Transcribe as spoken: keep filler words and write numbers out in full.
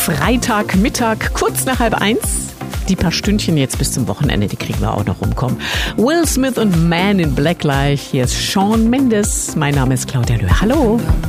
Freitagmittag, kurz nach halb eins. Die paar Stündchen jetzt bis zum Wochenende, die kriegen wir auch noch rumkommen. Will Smith und Man in Black gleich. Hier ist Shawn Mendes. Mein Name ist Claudia Löhr. Hallo.